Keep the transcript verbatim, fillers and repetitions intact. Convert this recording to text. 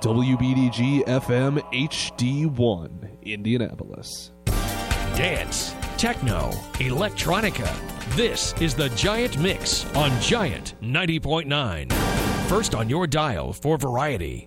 W B D G F M H D one, Indianapolis. Dance, techno, electronica. This is the Giant Mix on Giant ninety point nine. First on your dial for variety.